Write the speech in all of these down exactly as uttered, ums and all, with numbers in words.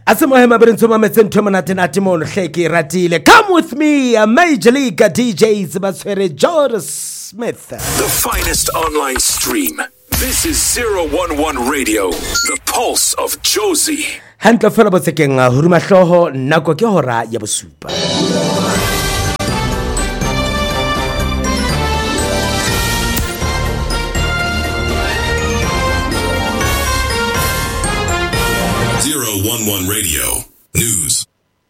Asimohe maberentsho mametse ntwe monate nate mo hleke ratile. Come with me, a Major League D Js batshwere George Smith. The finest online stream. This is zero one one Radio, the pulse of Jozi. Hantle fela botsekeng huruma hloho nako ke hora ya bosupa. zero one one Radio News.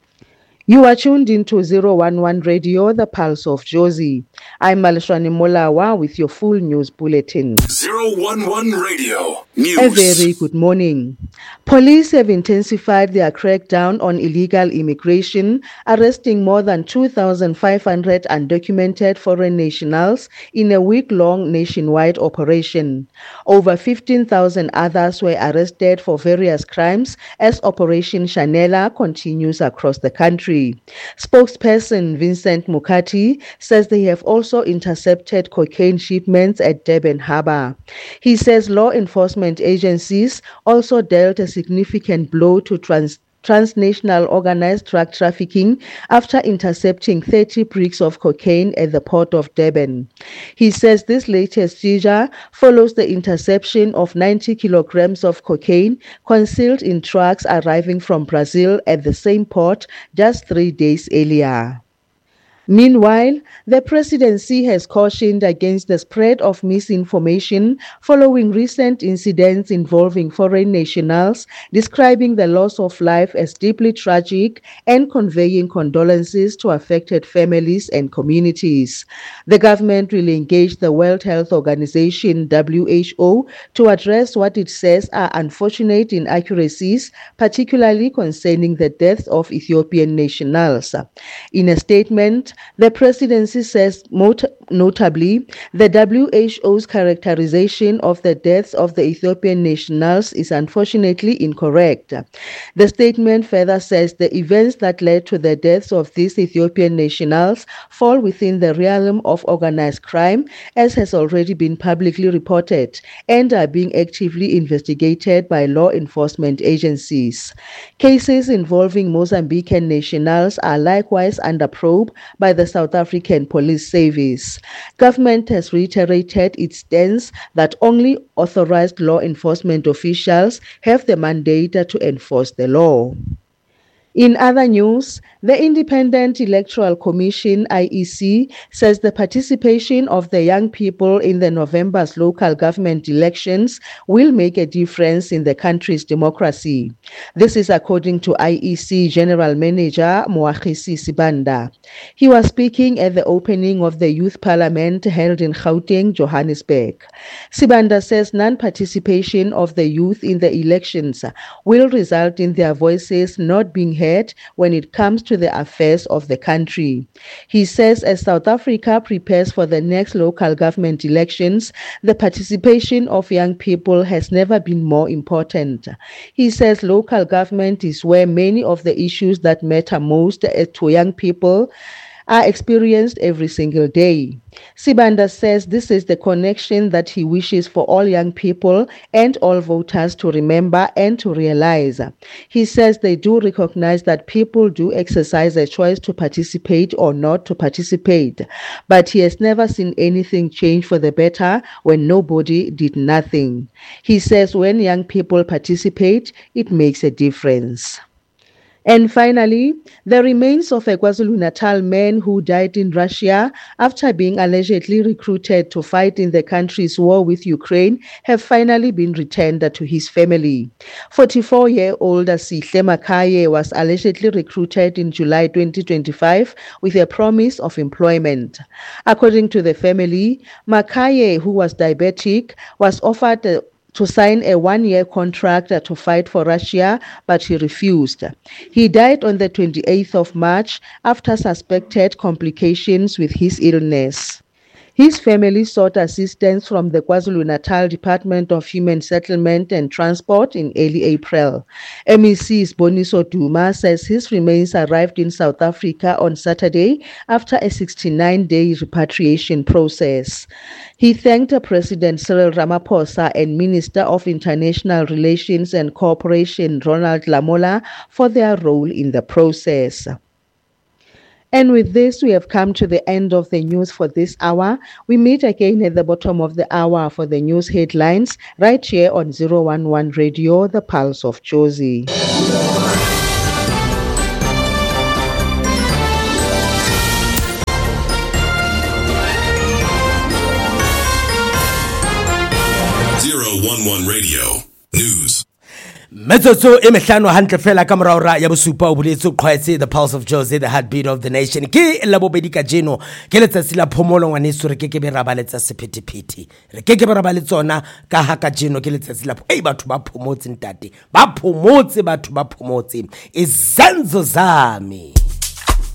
You are tuned into zero one one Radio, the pulse of Jozi. I'm Malishwani Molawa with your full news bulletin. zero one one Radio News. A very good morning. Police have intensified their crackdown on illegal immigration, arresting more than two thousand five hundred undocumented foreign nationals in a week-long nationwide operation. Over fifteen thousand others were arrested for various crimes as Operation Shanela continues across the country. Spokesperson Vincent Mukati says they have also intercepted cocaine shipments at Durban Harbour. He says law enforcement agencies also dealt a significant blow to trans transnational organized drug trafficking after intercepting thirty bricks of cocaine at the port of Durban. He says this latest seizure follows the interception of ninety kilograms of cocaine concealed in trucks arriving from Brazil at the same port just three days earlier. Meanwhile, the presidency has cautioned against the spread of misinformation following recent incidents involving foreign nationals, describing the loss of life as deeply tragic and conveying condolences to affected families and communities. The government will engage the World Health Organization W H O to address what it says are unfortunate inaccuracies, particularly concerning the deaths of Ethiopian nationals. In a statement, the presidency says, not- notably, the W H O's characterization of the deaths of the Ethiopian nationals is unfortunately incorrect. The statement further says the events that led to the deaths of these Ethiopian nationals fall within the realm of organized crime, as has already been publicly reported, and are being actively investigated by law enforcement agencies. Cases involving Mozambican nationals are likewise under probe by the South African Police Service. Government has reiterated its stance that only authorized law enforcement officials have the mandate to enforce the law. In other news, the Independent Electoral Commission I E C says the participation of the young people in the November's local government elections will make a difference in the country's democracy. This is according to I E C General Manager Moagisi Sibanda. He was speaking at the opening of the Youth Parliament held in Gauteng, Johannesburg. Sibanda says non-participation of the youth in the elections will result in their voices not being heard when it comes to the affairs of the country. He says as South Africa prepares for the next local government elections, the participation of young people has never been more important. He says local government is where many of the issues that matter most to young people are experienced every single day. Sibanda says this is the connection that he wishes for all young people and all voters to remember and to realize. He says they do recognize that people do exercise a choice to participate or not to participate, but he has never seen anything change for the better when nobody did nothing. He says when young people participate, it makes a difference. And finally, the remains of a KwaZulu-Natal man who died in Russia after being allegedly recruited to fight in the country's war with Ukraine have finally been returned to his family. forty-four-year-old Sihle Makaye was allegedly recruited in July twenty twenty-five with a promise of employment. According to the family, Makaye, who was diabetic, was offered a to sign a one-year contract to fight for Russia, but he refused. He died on the twenty-eighth of March after suspected complications with his illness. His family sought assistance from the KwaZulu-Natal Department of Human Settlement and Transport in early April. M E C's Boniso Duma says his remains arrived in South Africa on Saturday after a sixty-nine day repatriation process. He thanked President Cyril Ramaphosa and Minister of International Relations and Cooperation Ronald Lamola for their role in the process. And with this, we have come to the end of the news for this hour. We meet again at the bottom of the hour for the news headlines right here on zero one one Radio, the Pulse of Jozi. zero one one Radio News. Metsotso e mehlano hantle fela ka moraora ya bosupa o buletse qhwaetse the Pulse of Jozi, the heartbeat of the nation. Ke la bobedi ka jeno ke letsatsi la phomolo ngwaneso re keke be ra baletsa sephethephethe re keke be ra baletsona ka ha ka jeno ke letsatsi la ei batho ba phomotse ntate ba phomotse batho ba phomotse izenzo zami.